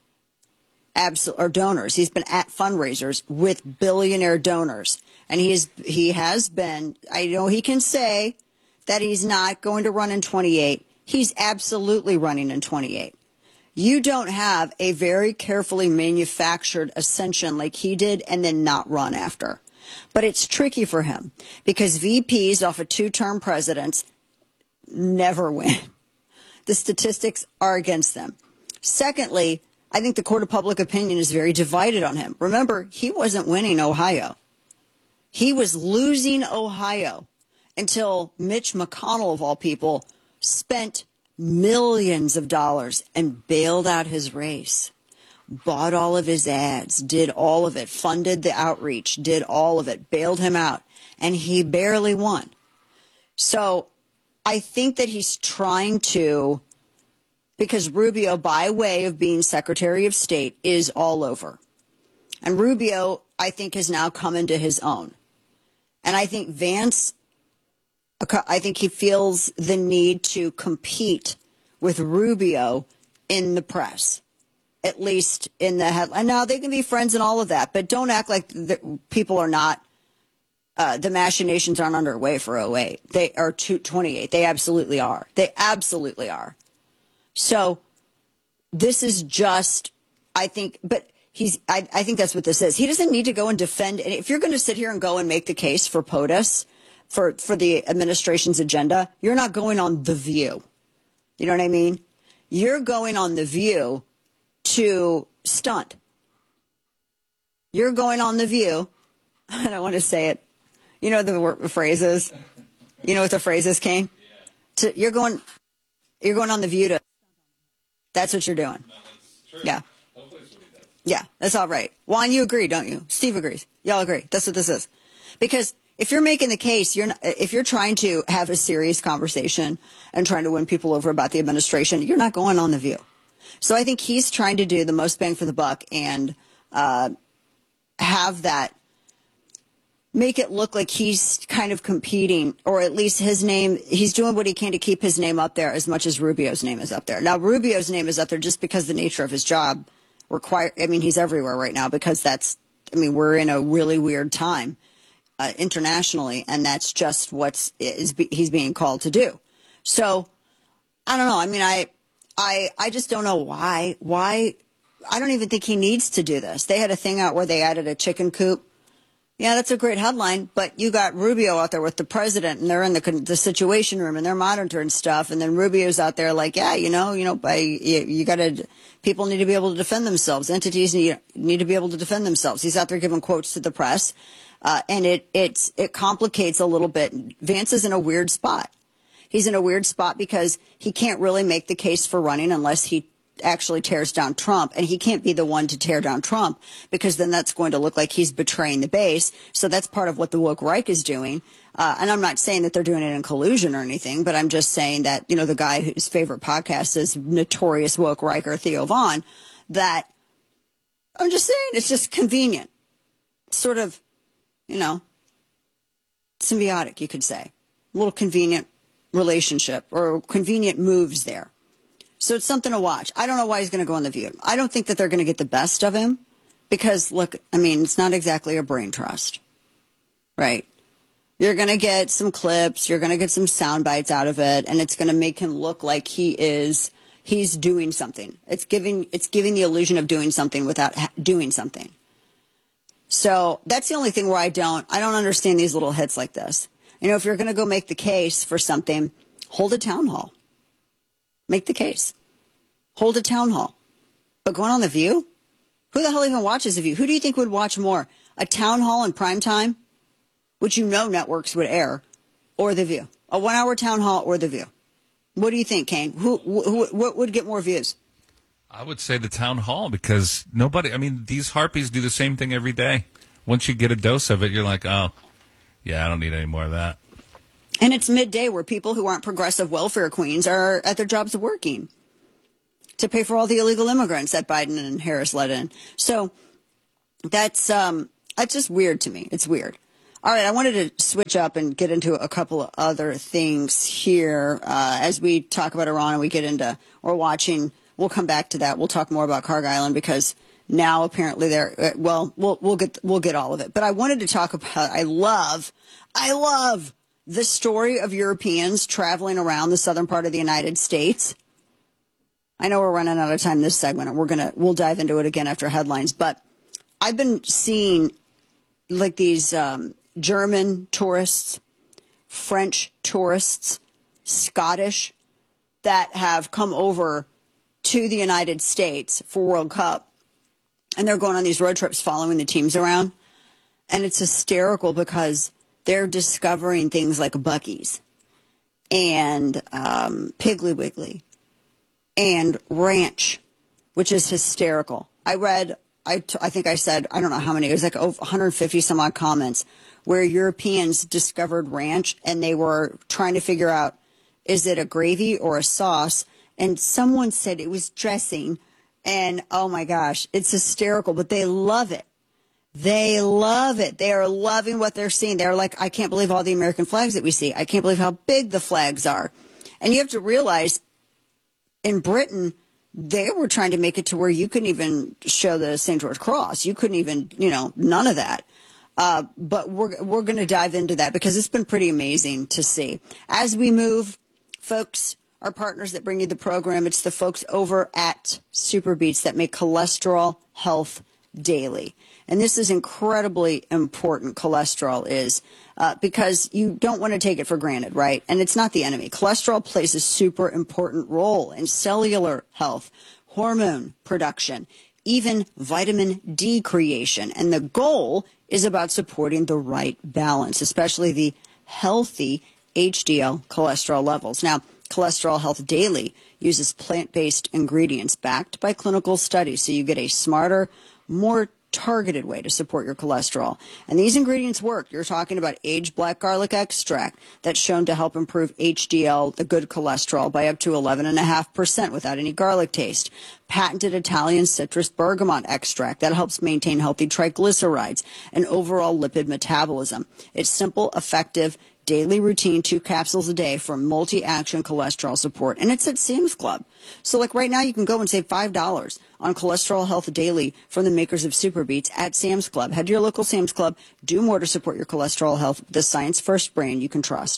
Absol- or donors. He's been at fundraisers with billionaire donors. And he is, he has been, I know he can say that he's not going to run in twenty-eight. He's absolutely running in twenty-eight. You don't have a very carefully manufactured ascension like he did and then not run after. But it's tricky for him because V Ps off of two-term presidents never win. The statistics are against them. Secondly, I think the court of public opinion is very divided on him. Remember, he wasn't winning Ohio. He was losing Ohio until Mitch McConnell, of all people, spent millions of dollars and bailed out his race, bought all of his ads, did all of it, funded the outreach, did all of it, bailed him out, and he barely won. So I think that he's trying to, because Rubio, by way of being Secretary of State, is all over. And Rubio, I think, has now come into his own. And I think Vance, I think he feels the need to compete with Rubio in the press, at least in the headline. Now, they can be friends and all of that, but don't act like the, people are not, uh, the machinations aren't underway for oh eight. They are twenty-eight. They absolutely are. They absolutely are. So this is just, I think, but he's, I, I think that's what this is. He doesn't need to go and defend. And if you're going to sit here and go and make the case for POTUS, for, for the administration's agenda, you're not going on The View. You know what I mean? You're going on The View to stunt. You're going on The View. I don't want to say it. You know the word, phrases? You know what the phrases, Kane? To, you're going, you're going on The View to, that's what you're doing. Yeah. Yeah, that's all right. Juan, you agree, don't you? Steve agrees. Y'all agree. That's what this is. Because if you're making the case, you're not, if you're trying to have a serious conversation and trying to win people over about the administration, you're not going on The View. So I think he's trying to do the most bang for the buck and uh, have that, make it look like he's kind of competing, or at least his name, he's doing what he can to keep his name up there as much as Rubio's name is up there. Now, Rubio's name is up there just because the nature of his job require, I mean, he's everywhere right now because that's, I mean, we're in a really weird time uh, internationally, and that's just what's is he's being called to do. So I don't know. I mean, I, I, I just don't know why, why, I don't even think he needs to do this. They had a thing out where they added a chicken coop. Yeah, that's a great headline, but you got Rubio out there with the president, and they're in the the situation room, and they're monitoring stuff, and then Rubio's out there like, yeah, you know, you know, by you, you got to, people need to be able to defend themselves. Entities need need to be able to defend themselves. He's out there giving quotes to the press, uh, and it it's it complicates a little bit. Vance is in a weird spot. He's in a weird spot because he can't really make the case for running unless he actually tears down Trump, and he can't be the one to tear down Trump because then that's going to look like he's betraying the base. So that's part of what the woke Reich is doing. Uh, and I'm not saying that they're doing it in collusion or anything, but I'm just saying that, you know, the guy whose favorite podcast is notorious woke Reicher, Theo Vaughn, that I'm just saying it's just convenient, sort of, you know, symbiotic, you could say, a little convenient relationship or convenient moves there. So it's something to watch. I don't know why he's going to go on The View. I don't think that they're going to get the best of him because, look, I mean, it's not exactly a brain trust, right? You're going to get some clips. You're going to get some sound bites out of it, and it's going to make him look like he is, he's doing something. It's giving, it's giving the illusion of doing something without ha- doing something. So that's the only thing where I don't, I don't understand these little hits like this. You know, if you're going to go make the case for something, hold a town hall. Make the case. Hold a town hall. But going on The View? Who the hell even watches The View? Who do you think would watch more? A town hall in prime time, which you know networks would air, or The View? A one-hour town hall or The View? What do you think, Kane? Who, who, what would get more views? I would say the town hall, because nobody, I mean, these harpies do the same thing every day. Once you get a dose of it, you're like, oh, yeah, I don't need any more of that. And it's midday where people who aren't progressive welfare queens are at their jobs working to pay for all the illegal immigrants that Biden and Harris let in. So that's um, that's just weird to me. It's weird. All right, I wanted to switch up and get into a couple of other things here uh, as we talk about Iran and we get into, we're watching, we'll come back to that. We'll talk more about Carg Island because now apparently they're, well, we'll we'll get we'll get all of it. But I wanted to talk about, I love, I love the story of Europeans traveling around the southern part of the United States. I know we're running out of time this segment, and we're gonna we'll dive into it again after headlines. But I've been seeing like these um, German tourists, French tourists, Scottish that have come over to the United States for World Cup, and they're going on these road trips following the teams around, and it's hysterical because they're discovering things like Buc-ee's and um, Piggly Wiggly and Ranch, which is hysterical. I read, I, t- I think I said, I don't know how many, it was like over one hundred fifty some odd comments where Europeans discovered Ranch and they were trying to figure out, is it a gravy or a sauce? And someone said it was dressing. And oh my gosh, it's hysterical, but they love it. They love it. They are loving what they're seeing. They're like, I can't believe all the American flags that we see. I can't believe how big the flags are. And you have to realize in Britain, they were trying to make it to where you couldn't even show the Saint George Cross. You couldn't even, you know, none of that. Uh, but we're, we're going to dive into that because it's been pretty amazing to see. As we move, folks, our partners that bring you the program, it's the folks over at Superbeats that make cholesterol health daily. And this is incredibly important, cholesterol is, uh, because you don't want to take it for granted, right? And it's not the enemy. Cholesterol plays a super important role in cellular health, hormone production, even vitamin D creation. And the goal is about supporting the right balance, especially the healthy H D L cholesterol levels. Now, Cholesterol Health Daily uses plant-based ingredients backed by clinical studies, so you get a smarter, more targeted way to support your cholesterol. And these ingredients work. You're talking about aged black garlic extract that's shown to help improve H D L, the good cholesterol, by up to eleven point five percent without any garlic taste. Patented Italian citrus bergamot extract that helps maintain healthy triglycerides and overall lipid metabolism. It's simple, effective, daily routine, two capsules a day for multi-action cholesterol support. And it's at Sam's Club. So like right now you can go and save five dollars on Cholesterol Health Daily from the makers of Superbeats at Sam's Club. Head to your local Sam's Club. Do more to support your cholesterol health. The science first brand you can trust.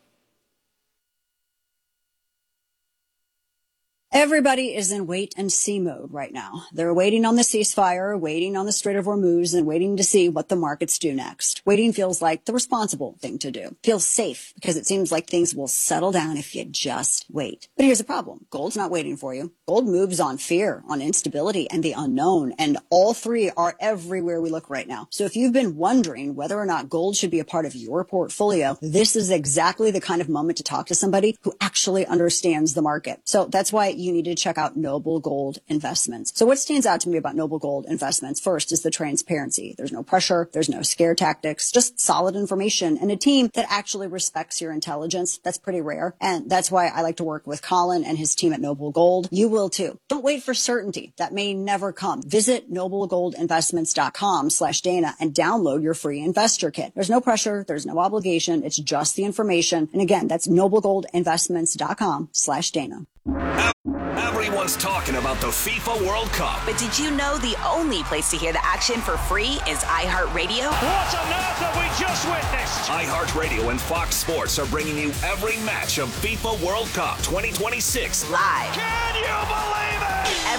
Everybody is in wait and see mode right now. They're waiting on the ceasefire, waiting on the Strait of Hormuz, and waiting to see what the markets do next. Waiting feels like the responsible thing to do. Feels safe because it seems like things will settle down if you just wait. But here's the problem. Gold's not waiting for you. Gold moves on fear, on instability, and the unknown. And all three are everywhere we look right now. So if you've been wondering whether or not gold should be a part of your portfolio, this is exactly the kind of moment to talk to somebody who actually understands the market. So that's why you need to check out Noble Gold Investments. So what stands out to me about Noble Gold Investments first is the transparency. There's no pressure. There's no scare tactics, just solid information and a team that actually respects your intelligence. That's pretty rare. And that's why I like to work with Colin and his team at Noble Gold. You will too. Don't wait for certainty. That may never come. Visit noblegoldinvestments.com slash Dana and download your free investor kit. There's no pressure. There's no obligation. It's just the information. And again, that's noblegoldinvestments.com slash Dana. Everyone's talking about the FIFA World Cup. But did you know the only place to hear the action for free is iHeartRadio? What on earth have we just witnessed? iHeartRadio and Fox Sports are bringing you every match of FIFA World Cup twenty twenty-six live. Can you believe it? Every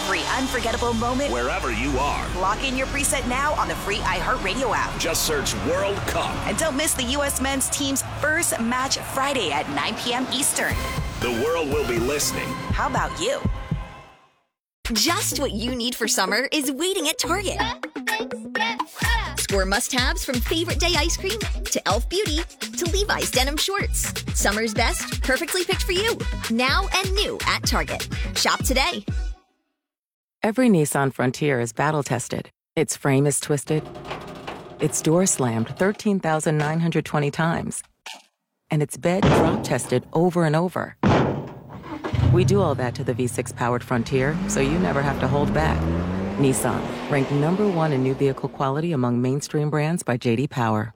every unforgettable moment Wherever you are. Lock in your preset now on the free iHeartRadio app. Just search World Cup. And don't miss the U S men's team's first match Friday at nine p.m. Eastern. The world will be listening. How about you? Just what you need for summer is waiting at Target. Score must-haves from Favorite Day ice cream to e l f Beauty to Levi's denim shorts. Summer's best, perfectly picked for you. Now and new at Target. Shop today. Every Nissan Frontier is battle-tested. Its frame is twisted. Its door slammed thirteen thousand nine hundred twenty times. And its bed drop-tested over and over. We do all that to the V six powered Frontier, so you never have to hold back. Nissan, ranked number one in new vehicle quality among mainstream brands by J D Power.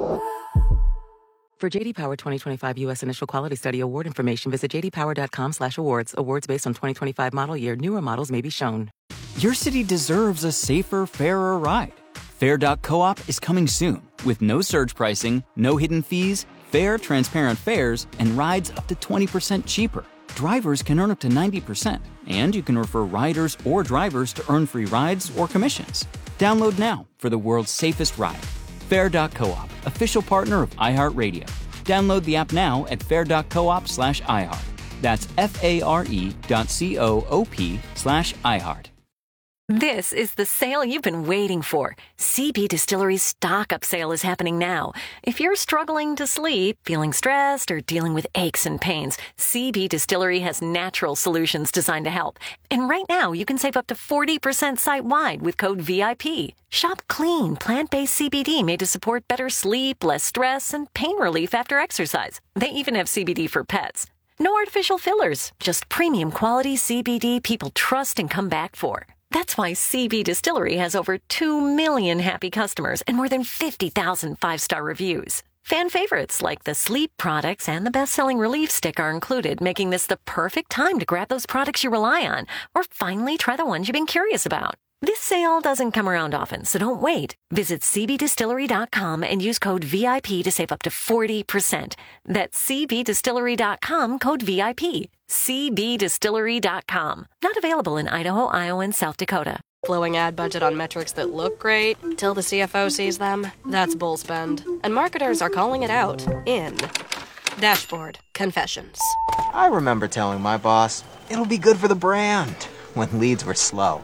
For J D Power twenty twenty-five U S Initial Quality Study Award information, visit j d power dot com slash awards. Awards based on twenty twenty-five model year. Newer models may be shown. Your city deserves a safer, fairer ride. Fair dot coop is coming soon with no surge pricing, no hidden fees, fair, transparent fares, and rides up to twenty percent cheaper. Drivers can earn up to ninety percent, and you can refer riders or drivers to earn free rides or commissions. Download now for the world's safest ride. Fair dot coop, official partner of iHeartRadio. Download the app now at fair dot coop slash iHeart. That's F-A-R-E dot C-O-O-P slash iHeart. This is the sale you've been waiting for. C B Distillery's stock-up sale is happening now. If you're struggling to sleep, feeling stressed, or dealing with aches and pains, C B Distillery has natural solutions designed to help. And right now, you can save up to forty percent site-wide with code V I P. Shop clean, plant-based C B D made to support better sleep, less stress, and pain relief after exercise. They even have C B D for pets. No artificial fillers, just premium quality C B D people trust and come back for. That's why C B Distillery has over two million happy customers and more than fifty thousand five-star reviews. Fan favorites like the sleep products and the best-selling relief stick are included, making this the perfect time to grab those products you rely on or finally try the ones you've been curious about. This sale doesn't come around often, so don't wait. Visit c b distillery dot com and use code V I P to save up to forty percent. That's c b distillery dot com, code V I P. c b distillery dot com. Not available in Idaho, Iowa, and South Dakota. Blowing ad budget on metrics that look great till the C F O sees them. That's bull spend. And marketers are calling it out in Dashboard Confessions. I remember telling my boss, it'll be good for the brand, when leads were slow.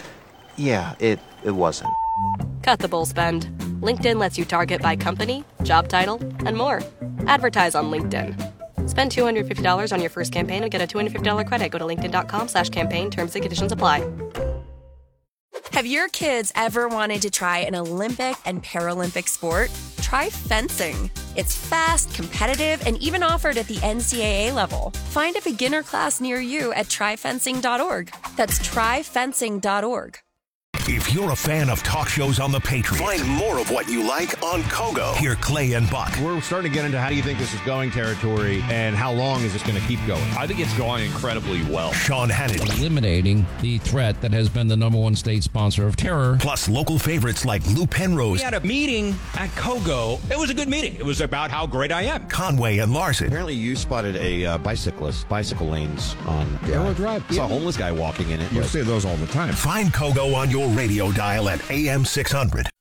Yeah, it, it wasn't. Cut the bull spend. LinkedIn lets you target by company, job title, and more. Advertise on LinkedIn. Spend two hundred fifty dollars on your first campaign and get a two hundred fifty dollars credit. Go to linkedin dot com slash campaign. Terms and conditions apply. Have your kids ever wanted to try an Olympic and Paralympic sport? Try fencing. It's fast, competitive, and even offered at the N C double A level. Find a beginner class near you at try fencing dot org. That's try fencing dot org. If you're a fan of talk shows on the Patriot, Find more of what you like on Kogo. Hear Clay and Buck. We're starting to get into how do you think this is going territory and how long is this going to keep going. I think it's going incredibly well. Sean Hannity. Eliminating the threat that has been the number one state sponsor of terror. Plus local favorites like Lou Penrose. We had a meeting at Kogo. It was a good meeting. It was about how great I am. Conway and Larson. Apparently you spotted a uh, bicyclist, bicycle lanes on Arrow Drive. Saw a homeless guy walking in it. You see those all the time. Find Kogo on your radio dial at A M six hundred.